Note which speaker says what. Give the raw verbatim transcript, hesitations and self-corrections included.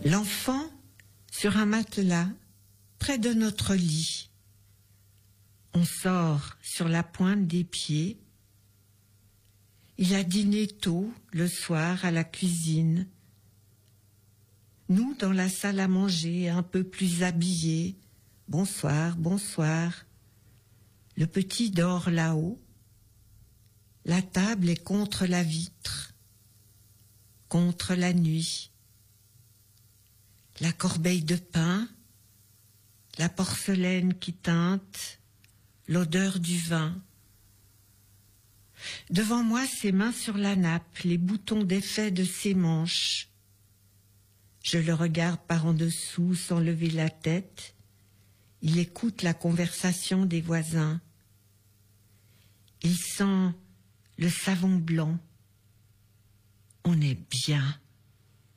Speaker 1: L'enfant sur un matelas près de notre lit. On sort sur la pointe des pieds. Il a dîné tôt le soir à la cuisine. Nous dans la salle à manger, un peu plus habillés. Bonsoir, bonsoir. Le petit dort là-haut. La table est contre la vitre, contre la nuit. La corbeille de pain, la porcelaine qui teinte, l'odeur du vin. Devant moi, ses mains sur la nappe, les boutons défaits de ses manches. Je le regarde par en dessous sans lever la tête. Il écoute la conversation des voisins. Il sent le savon blanc. On est bien.